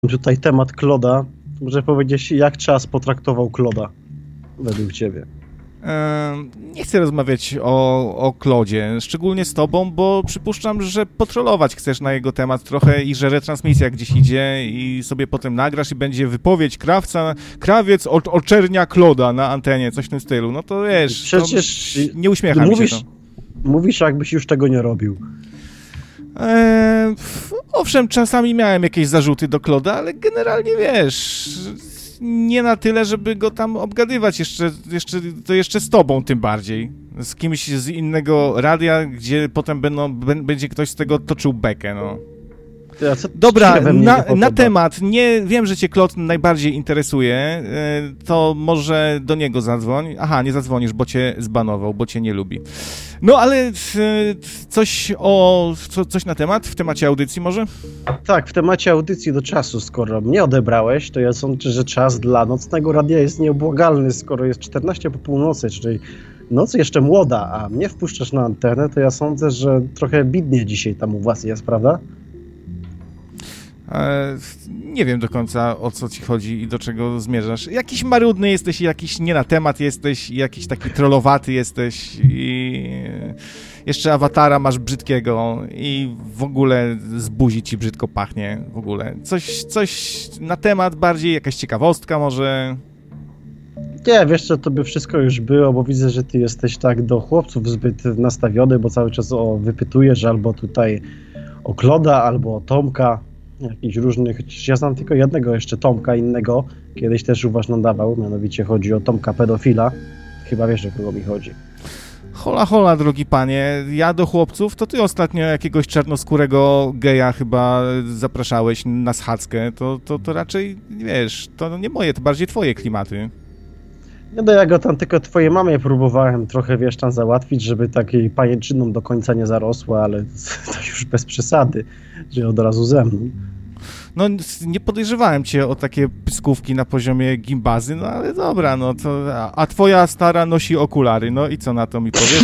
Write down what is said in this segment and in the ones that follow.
tutaj temat Kloda. Może powiedzieć, jak czas potraktował Kloda według ciebie? Nie chcę rozmawiać o Klodzie, szczególnie z tobą, bo przypuszczam, że potrolować chcesz na jego temat trochę i że retransmisja gdzieś idzie i sobie potem nagrasz i będzie wypowiedź krawiec oczernia Kloda na antenie, coś w tym stylu. No to wiesz, przecież to nie uśmiecha mi się to. Mówisz, jakbyś już tego nie robił. Owszem, czasami miałem jakieś zarzuty do Kloda, ale generalnie wiesz, nie na tyle, żeby go tam obgadywać jeszcze z tobą tym bardziej. Z kimś z innego radia, gdzie potem będzie ktoś z tego toczył bekę, no. Dobra, na temat, wiem, że cię Klod najbardziej interesuje, to może do niego zadzwoń. Aha, nie zadzwonisz, bo cię zbanował, bo cię nie lubi. No, ale coś na temat, w temacie audycji może? Tak, w temacie audycji do czasu, skoro mnie odebrałeś, to ja sądzę, że czas dla nocnego radia jest nieubłagalny, skoro jest 14 po północy, czyli noc jeszcze młoda, a mnie wpuszczasz na antenę, to ja sądzę, że trochę bidnie dzisiaj tam u was jest, prawda? Nie wiem do końca, o co ci chodzi i do czego zmierzasz. Jakiś marudny jesteś, jakiś nie na temat jesteś, jakiś taki trollowaty jesteś i jeszcze awatara masz brzydkiego i w ogóle z buzi ci brzydko pachnie w ogóle. Coś na temat bardziej, jakaś ciekawostka może? Nie, wiesz co, to by wszystko już było, bo widzę, że ty jesteś tak do chłopców zbyt nastawiony, bo cały czas wypytujesz albo tutaj o Kloda, albo o Tomka. Jakichś różnych, ja znam tylko jednego jeszcze Tomka innego, kiedyś też u was nadawał, mianowicie chodzi o Tomka pedofila. Chyba wiesz, o kogo mi chodzi. Hola, drogi panie, ja do chłopców, to ty ostatnio jakiegoś czarnoskórego geja chyba zapraszałeś na schadzkę, to raczej, wiesz, to nie moje, to bardziej twoje klimaty. No ja go tam tylko twojej mamie próbowałem trochę, wiesz, tam załatwić, żeby takiej pajęczyną do końca nie zarosła, ale to już bez przesady, że od razu ze mną. No, nie podejrzewałem cię o takie pyskówki na poziomie gimbazy, no ale dobra, no to... A twoja stara nosi okulary, no i co na to mi powiesz?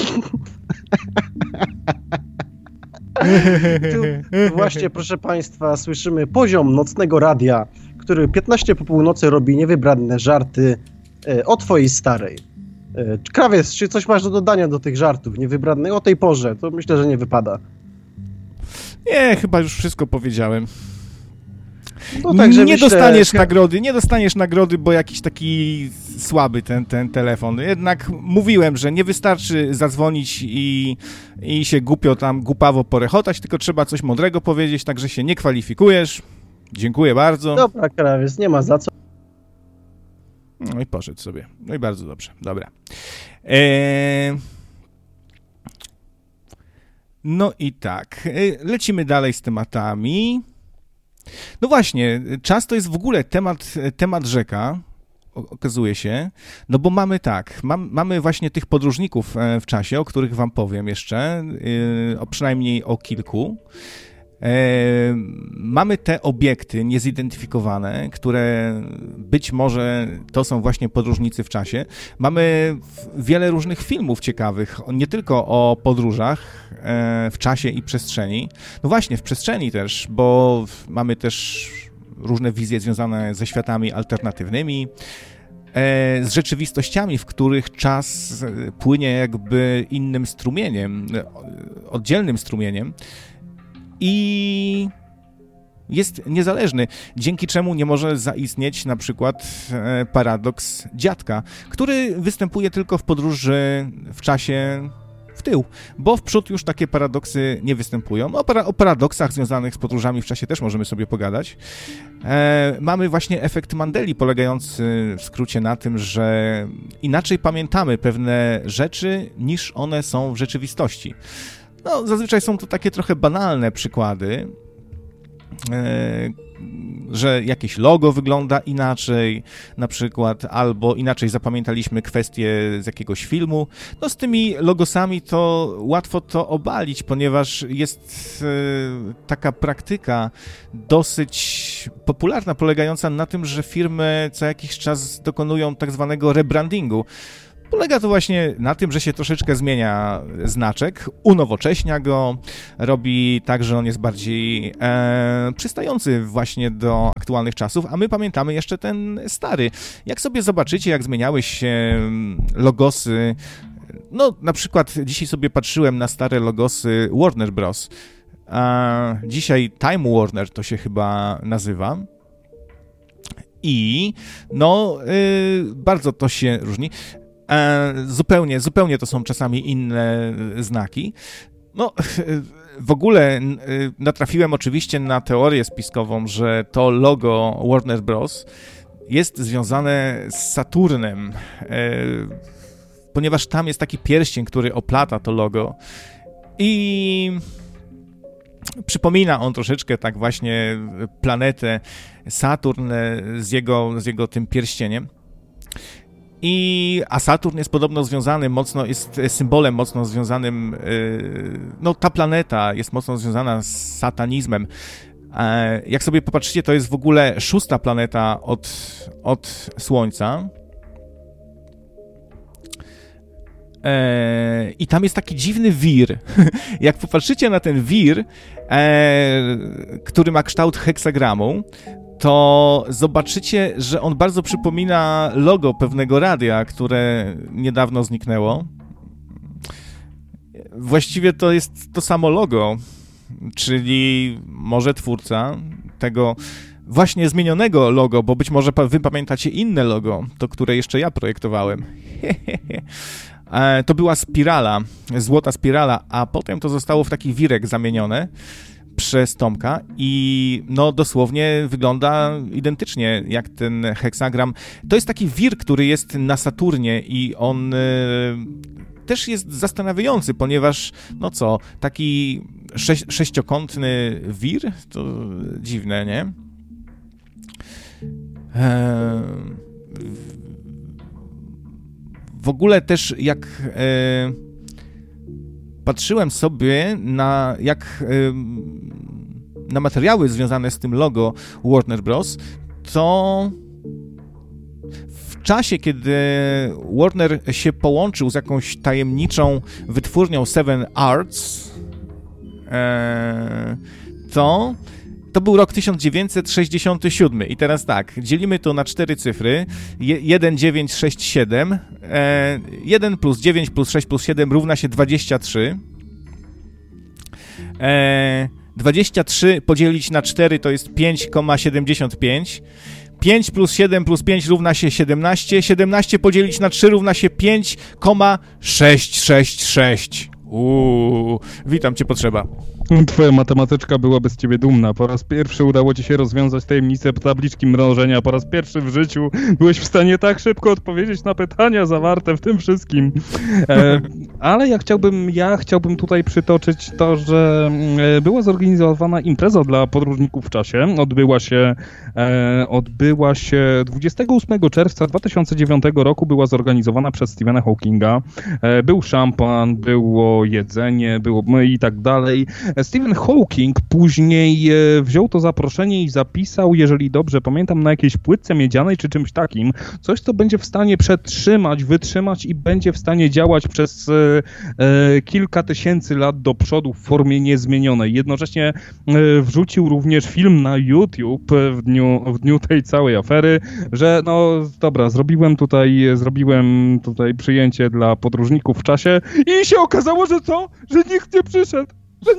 Tu właśnie, proszę państwa, słyszymy poziom nocnego radia, który 15 po północy robi niewybredne żarty o twojej starej. Krawiec, czy coś masz do dodania do tych żartów niewybrednych o tej porze? To myślę, że nie wypada. Nie, chyba już wszystko powiedziałem. No, także nie dostaniesz nagrody, bo jakiś taki słaby ten telefon. Jednak mówiłem, że nie wystarczy zadzwonić i się głupawo porechotać, tylko trzeba coś mądrego powiedzieć, także się nie kwalifikujesz. Dziękuję bardzo. Dobra, krawiec, nie ma za co. No i poszedł sobie. No i bardzo dobrze. Dobra. No i tak. Lecimy dalej z tematami. No właśnie, czas to jest w ogóle temat rzeka, okazuje się, no bo mamy właśnie tych podróżników w czasie, o których wam powiem jeszcze, przynajmniej o kilku. Mamy te obiekty niezidentyfikowane, które być może to są właśnie podróżnicy w czasie. Mamy wiele różnych filmów ciekawych, nie tylko o podróżach w czasie i przestrzeni. No właśnie, w przestrzeni też, bo mamy też różne wizje związane ze światami alternatywnymi, z rzeczywistościami, w których czas płynie jakby innym strumieniem, oddzielnym strumieniem. I jest niezależny, dzięki czemu nie może zaistnieć na przykład paradoks dziadka, który występuje tylko w podróży w czasie w tył, bo w przód już takie paradoksy nie występują. O paradoksach związanych z podróżami w czasie też możemy sobie pogadać. Mamy właśnie efekt Mandeli, polegający w skrócie na tym, że inaczej pamiętamy pewne rzeczy, niż one są w rzeczywistości. No, zazwyczaj są to takie trochę banalne przykłady, że jakieś logo wygląda inaczej, na przykład, albo inaczej zapamiętaliśmy kwestię z jakiegoś filmu. No, z tymi logosami to łatwo to obalić, ponieważ jest taka praktyka dosyć popularna, polegająca na tym, że firmy co jakiś czas dokonują tak zwanego rebrandingu. Polega to właśnie na tym, że się troszeczkę zmienia znaczek, unowocześnia go, robi tak, że on jest bardziej przystający właśnie do aktualnych czasów, a my pamiętamy jeszcze ten stary. Jak sobie zobaczycie, jak zmieniały się logosy, no na przykład dzisiaj sobie patrzyłem na stare logosy Warner Bros. Dzisiaj Time Warner to się chyba nazywa. I no bardzo to się różni. Zupełnie to są czasami inne znaki. No, w ogóle natrafiłem oczywiście na teorię spiskową, że to logo Warner Bros. Jest związane z Saturnem, ponieważ tam jest taki pierścień, który oplata to logo i przypomina on troszeczkę tak właśnie planetę Saturn z jego tym pierścieniem. A Saturn jest podobno związany mocno, jest symbolem mocno związanym, no ta planeta jest mocno związana z satanizmem. Jak sobie popatrzycie, to jest w ogóle 6. planeta od Słońca. I tam jest taki dziwny wir. Jak popatrzycie na ten wir, który ma kształt heksagramu, to zobaczycie, że on bardzo przypomina logo pewnego radia, które niedawno zniknęło. Właściwie to jest to samo logo, czyli może twórca tego właśnie zmienionego logo, bo być może wy pamiętacie inne logo, to które jeszcze ja projektowałem. To była spirala, złota spirala, a potem to zostało w taki wirek zamienione przez Tomka i no dosłownie wygląda identycznie jak ten heksagram. To jest taki wir, który jest na Saturnie i on też jest zastanawiający, ponieważ no co, taki sześciokątny wir, to dziwne, nie? W ogóle też jak patrzyłem sobie na materiały związane z tym logo Warner Bros., to w czasie, kiedy Warner się połączył z jakąś tajemniczą wytwórnią Seven Arts, to był rok 1967 i teraz tak, dzielimy to na 4 cyfry, 1967, 1 plus 9 plus 6 plus 7 równa się 23, 23 podzielić na 4 to jest 5,75, 5 plus 7 plus 5 równa się 17, 17 podzielić na 3 równa się 5,666. Witam cię, potrzeba. Twoja matematyczka byłaby z ciebie dumna. Po raz pierwszy udało ci się rozwiązać tajemnicę tabliczki mnożenia. Po raz pierwszy w życiu byłeś w stanie tak szybko odpowiedzieć na pytania zawarte w tym wszystkim. Ale ja chciałbym tutaj przytoczyć to, że była zorganizowana impreza dla podróżników w czasie. Odbyła się 28 czerwca 2009 roku. Była zorganizowana przez Stephena Hawkinga. Był szampan, było jedzenie, było i tak dalej. Stephen Hawking później wziął to zaproszenie i zapisał, jeżeli dobrze pamiętam, na jakiejś płytce miedzianej czy czymś takim, coś, co będzie w stanie wytrzymać i będzie w stanie działać przez kilka tysięcy lat do przodu w formie niezmienionej. Jednocześnie wrzucił również film na YouTube w dniu tej całej afery, że no dobra, zrobiłem tutaj przyjęcie dla podróżników w czasie i się okazało, że co? Że nikt nie przyszedł.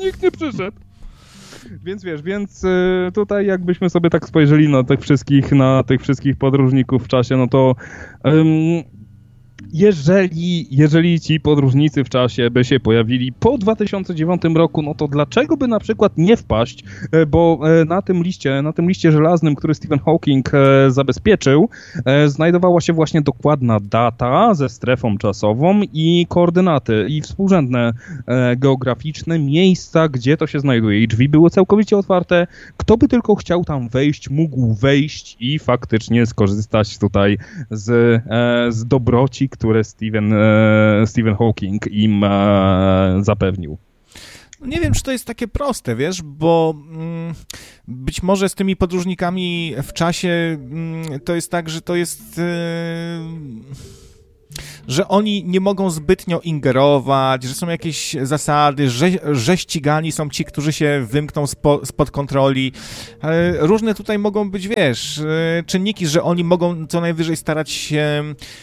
Więc tutaj jakbyśmy sobie tak spojrzeli na tych wszystkich podróżników w czasie, no to jeżeli ci podróżnicy w czasie by się pojawili po 2009 roku, no to dlaczego by na przykład nie wpaść, bo na tym liście żelaznym, który Stephen Hawking zabezpieczył, znajdowała się właśnie dokładna data ze strefą czasową i koordynaty i współrzędne geograficzne miejsca, gdzie to się znajduje. I drzwi były całkowicie otwarte. Kto by tylko chciał tam wejść, mógł wejść i faktycznie skorzystać tutaj z dobroci, które Stephen Hawking im zapewnił. Nie wiem, czy to jest takie proste, wiesz, bo być może z tymi podróżnikami w czasie to jest tak, że to jest że oni nie mogą zbytnio ingerować, że są jakieś zasady, że ścigani są ci, którzy się wymkną spod kontroli. Różne tutaj mogą być, wiesz, czynniki, że oni mogą co najwyżej starać się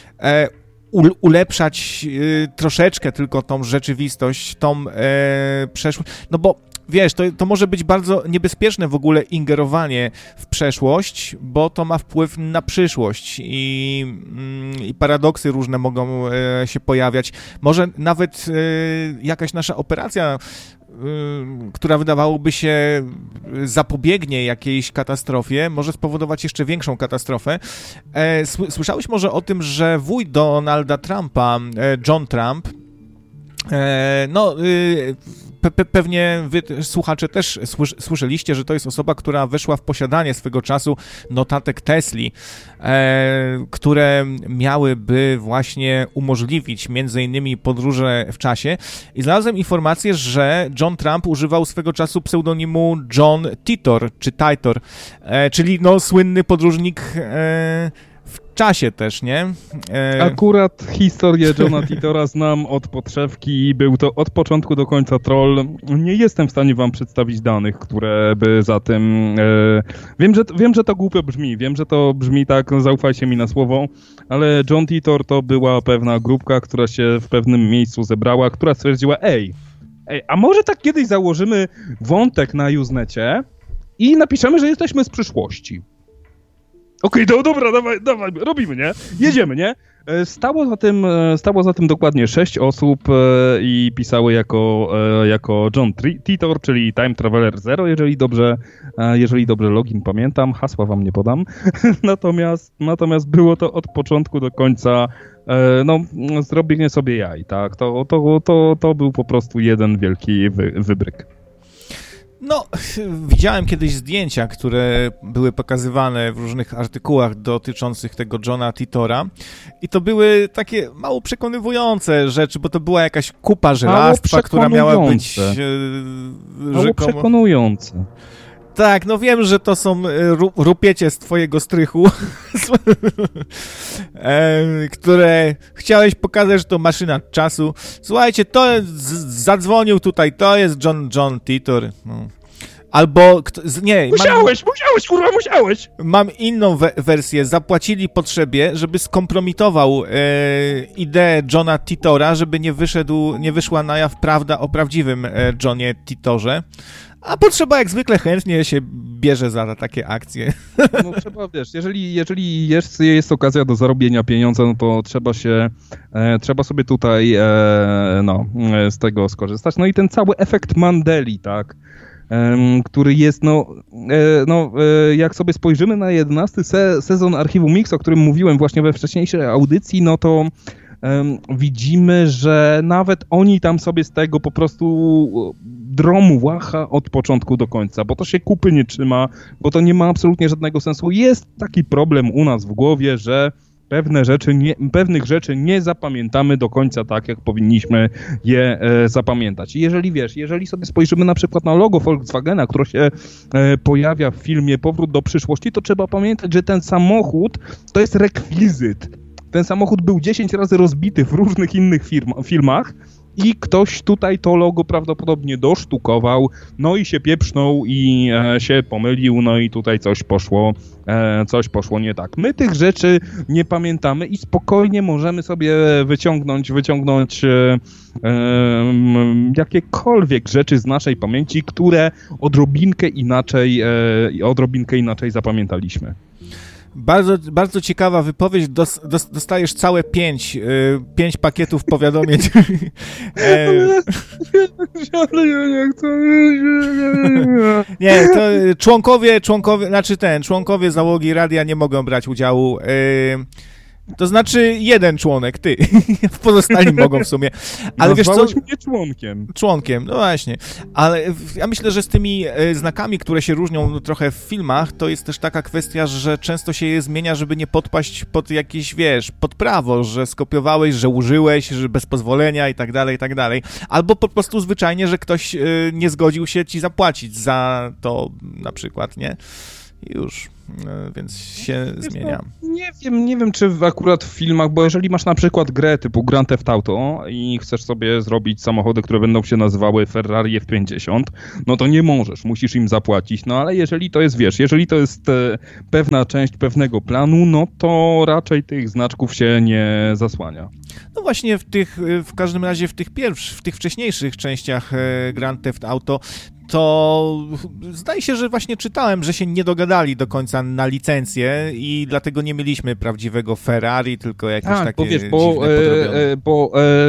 ulepszać troszeczkę tylko tą rzeczywistość, tą przeszłość, no bo wiesz, to może być bardzo niebezpieczne w ogóle ingerowanie w przeszłość, bo to ma wpływ na przyszłość i paradoksy różne mogą się pojawiać. Może nawet jakaś nasza operacja, która wydawałoby się zapobiegnie jakiejś katastrofie, może spowodować jeszcze większą katastrofę. Słyszałeś może o tym, że wuj Donalda Trumpa, John Trump, pewnie wy, słuchacze, też słyszeliście, że to jest osoba, która weszła w posiadanie swego czasu notatek Tesli, które miałyby właśnie umożliwić między innymi podróże w czasie. I znalazłem informację, że John Trump używał swego czasu pseudonimu John Titor, czy Titor, czyli słynny podróżnik w czasie też, nie? Akurat historię Johna Titora znam od podszewki i był to od początku do końca troll. Nie jestem w stanie wam przedstawić danych, które by za tym... Wiem, że to głupio brzmi, wiem, że to brzmi tak, zaufajcie mi na słowo, ale John Titor to była pewna grupka, która się w pewnym miejscu zebrała, która stwierdziła, ej, a może tak kiedyś założymy wątek na Usenecie i napiszemy, że jesteśmy z przyszłości. Okej, dobra, dawaj, robimy, nie? Jedziemy, nie? Stało za tym dokładnie 6 osób i pisały jako John Titor, czyli Time Traveler Zero, jeżeli dobrze login pamiętam, hasła wam nie podam. Natomiast było to od początku do końca zrobienie sobie jaj, tak? To był po prostu jeden wielki wybryk. No, widziałem kiedyś zdjęcia, które były pokazywane w różnych artykułach dotyczących tego Johna Titora i to były takie mało przekonywujące rzeczy, bo to była jakaś kupa żelastwa, która miała być mało przekonujące. Tak, no wiem, że to są rupiecie z twojego strychu, które chciałeś pokazać, że to maszyna czasu. Słuchajcie, to zadzwonił tutaj, to jest John Titor. No. Albo, nie... Musiałeś! Mam inną wersję. Zapłacili potrzebie, żeby skompromitował ideę Johna Titora, żeby nie wyszła na jaw prawda o prawdziwym Johnie Titorze. A potrzeba jak zwykle chętnie się bierze za takie akcje. No trzeba, wiesz, jeżeli jest okazja do zarobienia pieniądza, no to trzeba sobie tutaj z tego skorzystać. No i ten cały efekt Mandeli, tak, który jest, jak sobie spojrzymy na 11 sezon Archiwum Mix, o którym mówiłem właśnie we wcześniejszej audycji, no to widzimy, że nawet oni tam sobie z tego po prostu drą łacha od początku do końca, bo to się kupy nie trzyma, bo to nie ma absolutnie żadnego sensu. Jest taki problem u nas w głowie, że pewnych rzeczy nie zapamiętamy do końca tak, jak powinniśmy je zapamiętać. I jeżeli sobie spojrzymy na przykład na logo Volkswagena, które się pojawia w filmie Powrót do przyszłości, to trzeba pamiętać, że ten samochód to jest rekwizyt. Ten samochód był 10 razy rozbity w różnych innych filmach i ktoś tutaj to logo prawdopodobnie dosztukował, no i się pieprznął i się pomylił, no i tutaj coś poszło nie tak. My tych rzeczy nie pamiętamy i spokojnie możemy sobie wyciągnąć jakiekolwiek rzeczy z naszej pamięci, które odrobinkę inaczej zapamiętaliśmy. Bardzo, bardzo ciekawa wypowiedź. Dostajesz całe 5 pakietów powiadomień. Nie, to członkowie załogi radia nie mogą brać udziału. To znaczy jeden członek, ty. Pozostali mogą w sumie. Ale wiesz co? Mnie członkiem. Członkiem, no właśnie. Ale ja myślę, że z tymi znakami, które się różnią trochę w filmach, to jest też taka kwestia, że często się je zmienia, żeby nie podpaść pod jakieś, pod prawo, że skopiowałeś, że użyłeś, że bez pozwolenia i tak dalej. Albo po prostu zwyczajnie, że ktoś nie zgodził się ci zapłacić za to na przykład, nie? już, więc się zmienia. Nie wiem, czy akurat w filmach, bo jeżeli masz na przykład grę typu Grand Theft Auto i chcesz sobie zrobić samochody, które będą się nazywały Ferrari F50, no to nie możesz, musisz im zapłacić, no ale jeżeli to jest, jeżeli to jest pewna część pewnego planu, no to raczej tych znaczków się nie zasłania. No właśnie w każdym razie w tych wcześniejszych częściach Grand Theft Auto to zdaje się, że właśnie czytałem, że się nie dogadali do końca na licencję i dlatego nie mieliśmy prawdziwego Ferrari, tylko jakieś takie dziwne podrobione. Bo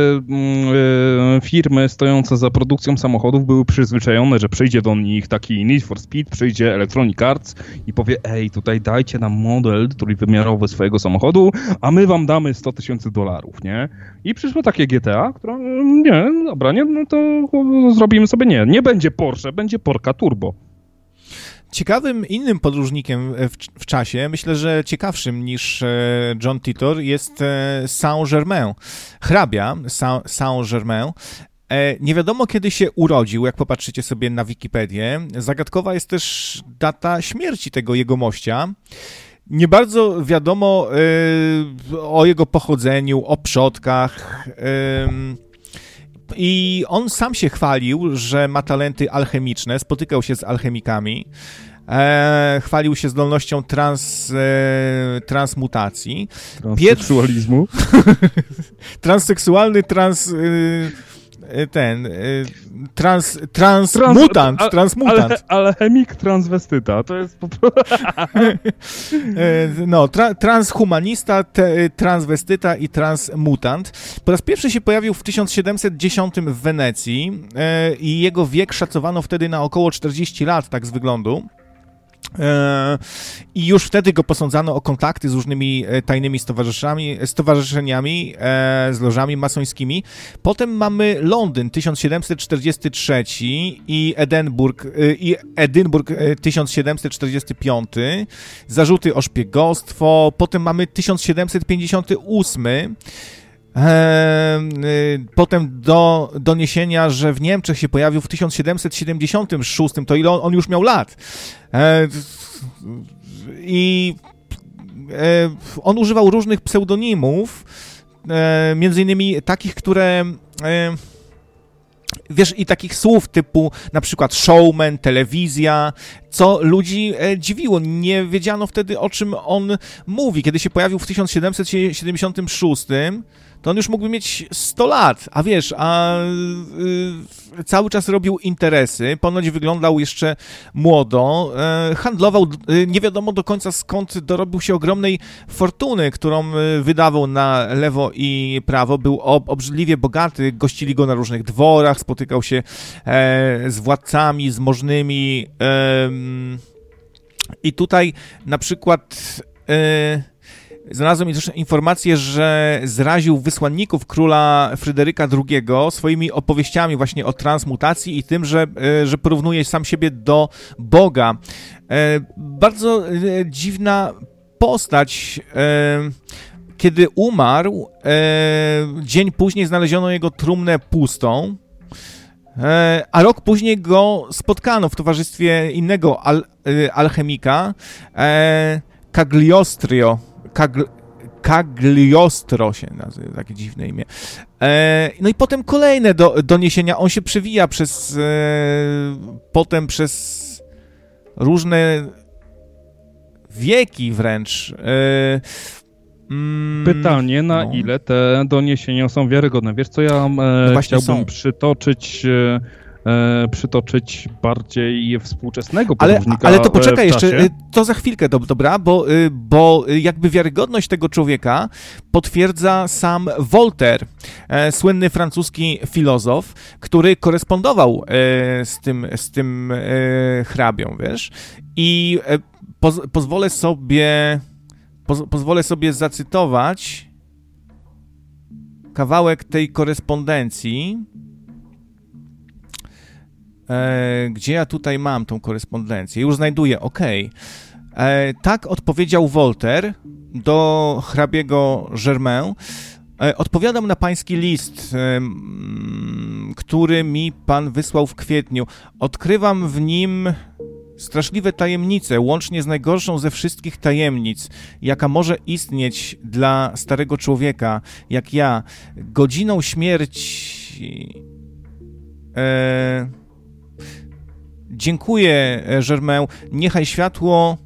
firmy stojące za produkcją samochodów były przyzwyczajone, że przyjdzie do nich taki Need for Speed, przyjdzie Electronic Arts i powie, tutaj dajcie nam model trójwymiarowy swojego samochodu, a my wam damy $100,000, nie? I przyszło takie GTA, które, no to zrobimy sobie, nie będzie Porsche, będzie Porka Turbo. Ciekawym innym podróżnikiem w czasie, myślę, że ciekawszym niż John Titor, jest Saint-Germain. Hrabia Saint-Germain. Nie wiadomo, kiedy się urodził, jak popatrzycie sobie na Wikipedię. Zagadkowa jest też data śmierci tego jegomościa. Nie bardzo wiadomo o jego pochodzeniu, o przodkach. I on sam się chwalił, że ma talenty alchemiczne, spotykał się z alchemikami, chwalił się zdolnością transmutacji. Transseksualizmu. Transseksualny, transmutant. Alchemik transwestyta, to jest po prostu... Transhumanista, transwestyta i transmutant. Po raz pierwszy się pojawił w 1710 w Wenecji i jego wiek szacowano wtedy na około 40 lat, tak z wyglądu. I już wtedy go posądzano o kontakty z różnymi tajnymi stowarzyszeniami, z lożami masońskimi. Potem mamy Londyn 1743 i Edynburg 1745, zarzuty o szpiegostwo. Potem mamy 1758, potem doniesienia, że w Niemczech się pojawił w 1776, to ile on już miał lat. I on używał różnych pseudonimów, między innymi takich, które... Wiesz, i takich słów typu na przykład showman, telewizja, co ludzi dziwiło. Nie wiedziano wtedy, o czym on mówi. Kiedy się pojawił w 1776, to on już mógłby mieć 100 lat, a wiesz, cały czas robił interesy, ponoć wyglądał jeszcze młodo, handlował, nie wiadomo do końca skąd dorobił się ogromnej fortuny, którą wydawał na lewo i prawo, był obrzydliwie bogaty, gościli go na różnych dworach, spotykał się z władcami, z możnymi i tutaj na przykład... Znalazłem też informację, że zraził wysłanników króla Fryderyka II swoimi opowieściami właśnie o transmutacji i tym, że porównuje sam siebie do Boga. Bardzo dziwna postać. Kiedy umarł, dzień później znaleziono jego trumnę pustą, a rok później go spotkano w towarzystwie innego alchemika, Cagliostro się nazywa, takie dziwne imię. No i potem kolejne doniesienia. On się przewija potem przez różne wieki wręcz. Pytanie, na ile te doniesienia są wiarygodne? Wiesz co, ja chciałbym przytoczyć bardziej współczesnego podróżnika. Ale to poczekaj jeszcze, to za chwilkę, dobra, bo jakby wiarygodność tego człowieka potwierdza sam Voltaire, słynny francuski filozof, który korespondował z tym hrabią, wiesz, i pozwolę sobie zacytować kawałek tej korespondencji. Gdzie ja tutaj mam tą korespondencję? Już znajduję, okej. Tak odpowiedział Voltaire do hrabiego Germain. Odpowiadam na pański list, który mi pan wysłał w kwietniu. Odkrywam w nim straszliwe tajemnice, łącznie z najgorszą ze wszystkich tajemnic, jaka może istnieć dla starego człowieka, jak ja, godziną śmierci. Dziękuję, Germain. Niechaj światło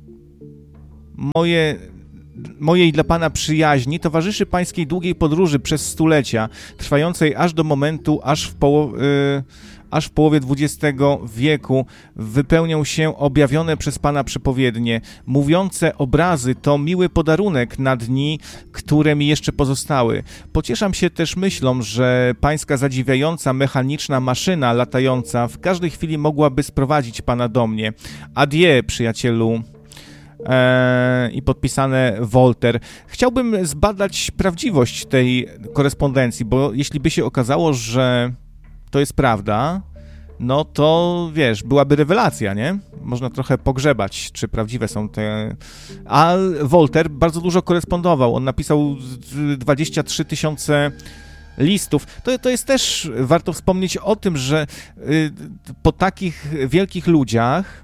mojej dla Pana przyjaźni towarzyszy Pańskiej długiej podróży przez stulecia, trwającej aż do momentu, aż w połowie XX wieku wypełnią się objawione przez Pana przepowiednie. Mówiące obrazy to miły podarunek na dni, które mi jeszcze pozostały. Pocieszam się też myślą, że Pańska zadziwiająca mechaniczna maszyna latająca w każdej chwili mogłaby sprowadzić Pana do mnie. Adieu, przyjacielu. I podpisane Wolter. Chciałbym zbadać prawdziwość tej korespondencji, bo jeśli by się okazało, że to jest prawda, no to wiesz, byłaby rewelacja, nie? Można trochę pogrzebać, czy prawdziwe są te... A Wolter bardzo dużo korespondował. On napisał 23 000 listów. To jest też, warto wspomnieć o tym, że po takich wielkich ludziach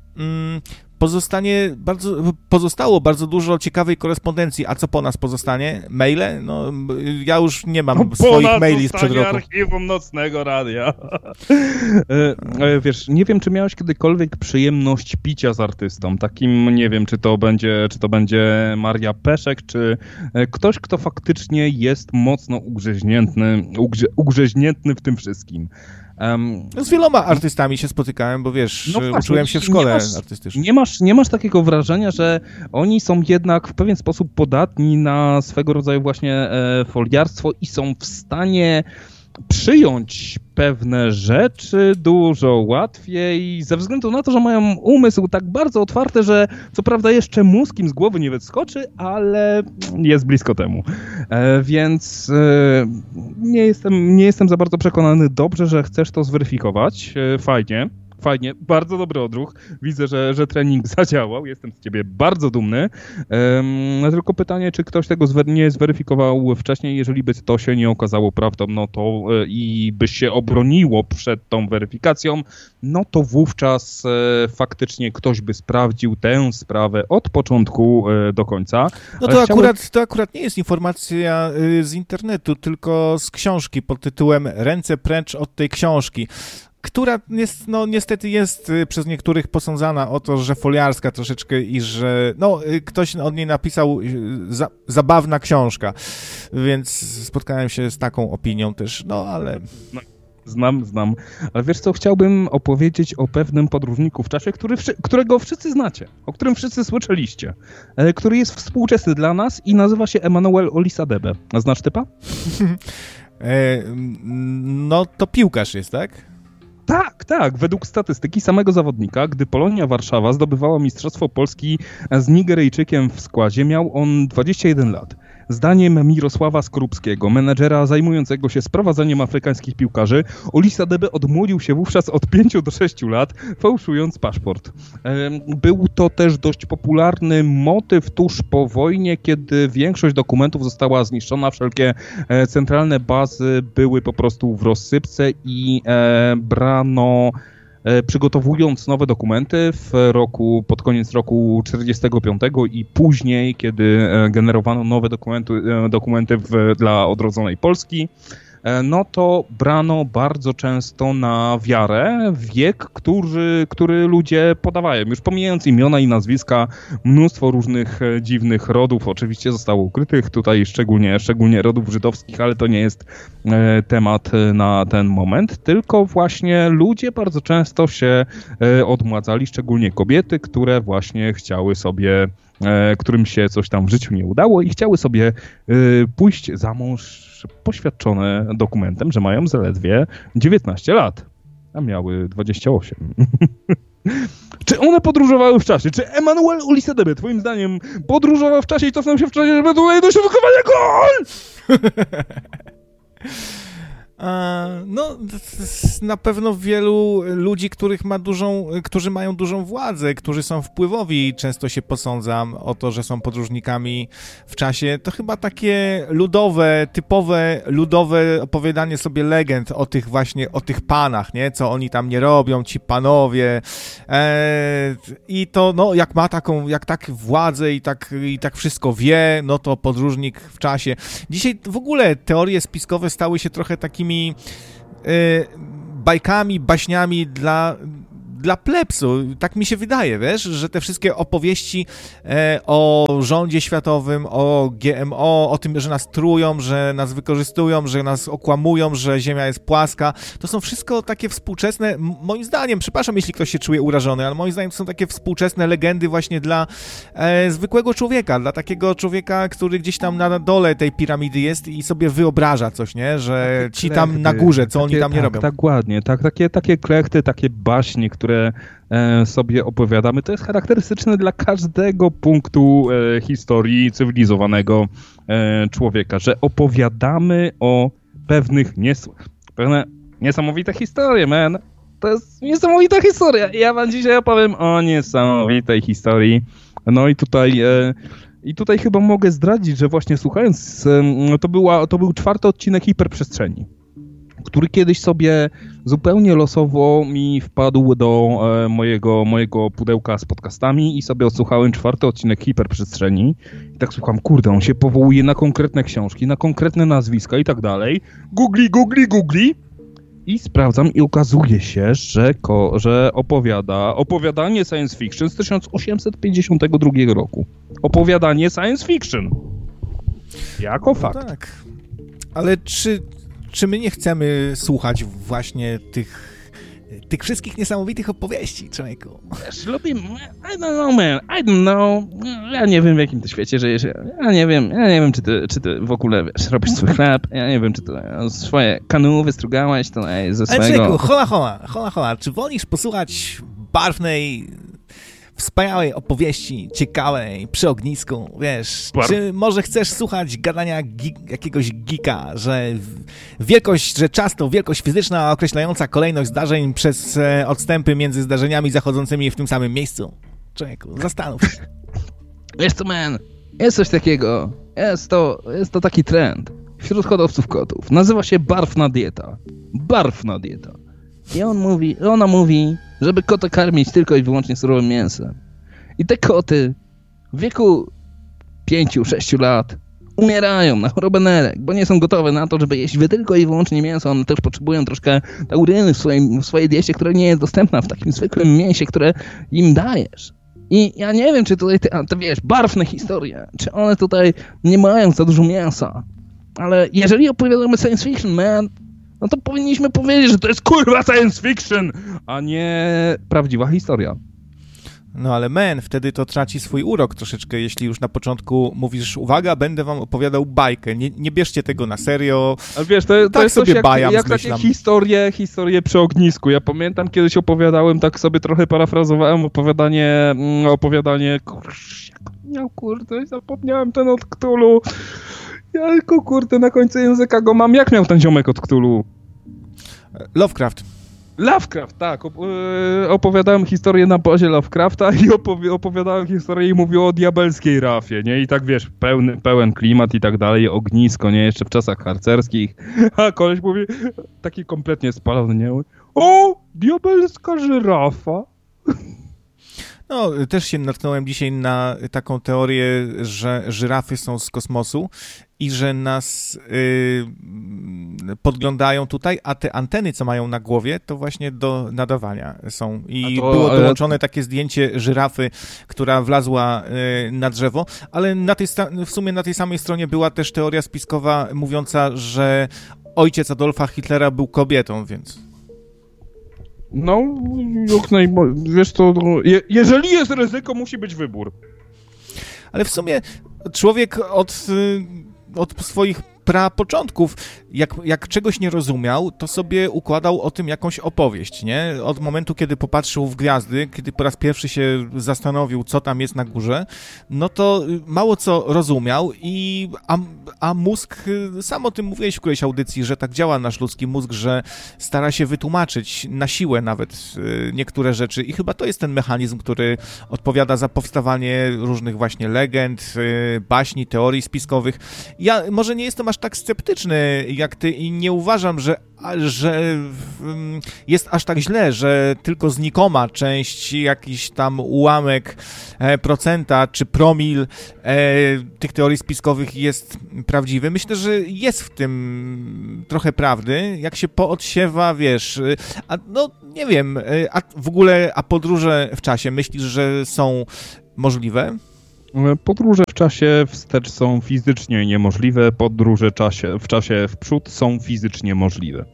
pozostało bardzo dużo ciekawej korespondencji. A co po nas pozostanie? Maile? No, ja już nie mam swoich maili sprzed roku. Archiwum Nocnego Radia. Wiesz, nie wiem, czy miałeś kiedykolwiek przyjemność picia z artystą. Takim, nie wiem, czy to będzie Maria Peszek, czy ktoś, kto faktycznie jest mocno ugrzęźniętny w tym wszystkim. Z wieloma artystami się spotykałem, bo wiesz, uczyłem się w szkole artystycznej. Nie masz takiego wrażenia, że oni są jednak w pewien sposób podatni na swego rodzaju właśnie foliarstwo i są w stanie przyjąć pewne rzeczy dużo łatwiej, ze względu na to, że mają umysł tak bardzo otwarty, że co prawda jeszcze mózg im z głowy nie wyskoczy, ale jest blisko temu. Więc nie jestem za bardzo przekonany. Dobrze, że chcesz to zweryfikować. Fajnie, bardzo dobry odruch. Widzę, że trening zadziałał. Jestem z ciebie bardzo dumny. Tylko pytanie, czy ktoś tego nie zweryfikował wcześniej. Jeżeli by to się nie okazało prawdą, no to i by się obroniło przed tą weryfikacją, no to wówczas faktycznie ktoś by sprawdził tę sprawę od początku do końca. No to akurat nie jest informacja z internetu, tylko z książki pod tytułem Ręce precz od tej książki, która jest, no niestety jest przez niektórych posądzana o to, że foliarska troszeczkę i że ktoś od niej napisał zabawna książka, więc spotkałem się z taką opinią też, ale... Znam. Ale wiesz co, chciałbym opowiedzieć o pewnym podróżniku w czasie, którego wszyscy znacie, o którym wszyscy słyszeliście, który jest współczesny dla nas i nazywa się Emanuel Olisadebe. Znasz typa? No to piłkarz jest, tak? Tak. Według statystyki samego zawodnika, gdy Polonia Warszawa zdobywała Mistrzostwo Polski z Nigeryjczykiem w składzie, miał on 21 lat. Zdaniem Mirosława Skorupskiego, menedżera zajmującego się sprowadzeniem afrykańskich piłkarzy, Olisadebe odmłodził się wówczas od 5 do 6 lat, fałszując paszport. Był to też dość popularny motyw tuż po wojnie, kiedy większość dokumentów została zniszczona, wszelkie centralne bazy były po prostu w rozsypce i brano, przygotowując nowe dokumenty pod koniec roku 45 i później, kiedy generowano nowe dokumenty dla odrodzonej Polski, no to brano bardzo często na wiarę wiek, który ludzie podawają. Już pomijając imiona i nazwiska, mnóstwo różnych dziwnych rodów oczywiście zostało ukrytych, tutaj szczególnie rodów żydowskich, ale to nie jest temat na ten moment, tylko właśnie ludzie bardzo często się odmładzali, szczególnie kobiety, które właśnie chciały sobie, którym się coś tam w życiu nie udało i chciały sobie pójść za mąż poświadczone dokumentem, że mają zaledwie 19 lat, a miały 28. Czy one podróżowały w czasie? Czy Emanuel Olisadebe, twoim zdaniem, podróżował w czasie i cofnął się w czasie, żeby tutaj dośrodkowania gol? No, na pewno wielu ludzi, którzy mają dużą władzę, którzy są wpływowi, często się posądzam o to, że są podróżnikami w czasie. To chyba takie typowe ludowe opowiadanie sobie legend o tych panach, nie? Co oni tam nie robią, ci panowie. I to, no, jak tak władzę i tak wszystko wie, no to podróżnik w czasie. Dzisiaj w ogóle teorie spiskowe stały się trochę takimi bajkami, baśniami dla plebsu. Tak mi się wydaje, wiesz, że te wszystkie opowieści o rządzie światowym, o GMO, o tym, że nas trują, że nas wykorzystują, że nas okłamują, że Ziemia jest płaska, to są wszystko takie współczesne, moim zdaniem, przepraszam, jeśli ktoś się czuje urażony, ale moim zdaniem to są takie współczesne legendy właśnie dla zwykłego człowieka, dla takiego człowieka, który gdzieś tam na dole tej piramidy jest i sobie wyobraża coś, nie, że ci tam na górze, co oni tam nie robią. Tak, ładnie, takie klechty, takie baśnie, które sobie opowiadamy, to jest charakterystyczne dla każdego punktu historii cywilizowanego człowieka, że opowiadamy o pewne niesamowite historie, man. To jest niesamowita historia. Ja wam dzisiaj opowiem o niesamowitej historii. No i tutaj chyba mogę zdradzić, że właśnie słuchając, to był 4. odcinek Hiperprzestrzeni, który kiedyś sobie zupełnie losowo mi wpadł do mojego pudełka z podcastami i sobie odsłuchałem 4. odcinek Hiperprzestrzeni. I tak słucham, kurde, on się powołuje na konkretne książki, na konkretne nazwiska i tak dalej. Googli. I sprawdzam i okazuje się, że opowiada opowiadanie science fiction z 1852 roku. Opowiadanie science fiction. Jako fakt. No tak. Ale czy my nie chcemy słuchać właśnie tych wszystkich niesamowitych opowieści, człowieku? Wiesz, lubimy... I don't know, man. I don't know. Ja nie wiem, w jakim to świecie żyjesz. Ja nie wiem, czy ty w ogóle, wiesz, robisz swój chleb. Ja nie wiem, czy ty swoje kanu wystrugałeś to ze swojego... Ale człowieku, hola. Czy wolisz posłuchać barwnej, wspaniałej opowieści, ciekawej, przy ognisku, wiesz, czy może chcesz słuchać gadania jakiegoś geeka, że czas to wielkość fizyczna określająca kolejność zdarzeń przez odstępy między zdarzeniami zachodzącymi w tym samym miejscu? Człowieku, zastanów się. Wiesz co, man, jest coś takiego, jest to taki trend wśród hodowców kotów, nazywa się barwna dieta. I ona mówi, żeby kota karmić tylko i wyłącznie surowym mięsem. I te koty w wieku 5-6 lat umierają na chorobę nerek, bo nie są gotowe na to, żeby jeść tylko i wyłącznie mięso. One też potrzebują troszkę tauryny w swojej diecie, która nie jest dostępna w takim zwykłym mięsie, które im dajesz. I ja nie wiem, czy tutaj te wiesz, barwne historie, czy one tutaj nie mają za dużo mięsa. Ale jeżeli opowiadamy science fiction, man, no to powinniśmy powiedzieć, że to jest kurwa science fiction, a nie prawdziwa historia. No ale wtedy to traci swój urok troszeczkę, jeśli już na początku mówisz, uwaga, będę wam opowiadał bajkę, nie bierzcie tego na serio. Ale wiesz, to jest sobie coś jak takie historie przy ognisku. Ja pamiętam, kiedyś opowiadałem, tak sobie trochę parafrazowałem opowiadanie, kurde, zapomniałem ten od Cthulhu. Ja tylko, kurde, na końcu języka go mam. Jak miał ten ziomek od Cthulhu? Lovecraft, tak. Opowiadałem historię na bazie Lovecrafta i opowiadałem historię i mówił o diabelskiej rafie, nie? I tak, wiesz, pełen klimat i tak dalej, ognisko, nie? Jeszcze w czasach harcerskich. A koleś mówi, taki kompletnie spalony, nie? O, diabelska żyrafa. No, też się natknąłem dzisiaj na taką teorię, że żyrafy są z kosmosu i że nas podglądają tutaj, a te anteny, co mają na głowie, to właśnie do nadawania są. I było dołączone takie zdjęcie żyrafy, która wlazła na drzewo, ale w sumie na tej samej stronie była też teoria spiskowa mówiąca, że ojciec Adolfa Hitlera był kobietą, więc... No, wiesz co, jeżeli jest ryzyko, musi być wybór. Ale w sumie człowiek od swoich prapoczątków, jak czegoś nie rozumiał, to sobie układał o tym jakąś opowieść, nie? Od momentu, kiedy popatrzył w gwiazdy, kiedy po raz pierwszy się zastanowił, co tam jest na górze, no to mało co rozumiał a mózg, sam o tym mówiłeś w którejś audycji, że tak działa nasz ludzki mózg, że stara się wytłumaczyć na siłę nawet niektóre rzeczy i chyba to jest ten mechanizm, który odpowiada za powstawanie różnych właśnie legend, baśni, teorii spiskowych. Ja może nie jestem aż tak sceptyczny jak ty i nie uważam, że jest aż tak źle, że tylko znikoma część, jakiś tam ułamek procenta czy promil tych teorii spiskowych jest prawdziwy. Myślę, że jest w tym trochę prawdy, jak się poodsiewa, wiesz, nie wiem, a w ogóle, podróże w czasie myślisz, że są możliwe? Podróże w czasie wstecz są fizycznie niemożliwe, podróże w czasie w przód są fizycznie możliwe.